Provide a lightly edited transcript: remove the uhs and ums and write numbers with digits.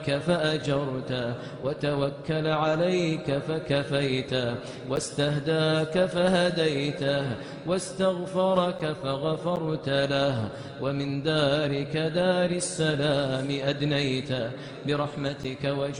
فأجرت وتوكل عليك فكفيت واستهداك فهديته واستغفرك فغفرت له ومن دارك دار السلام أدنيت برحمتك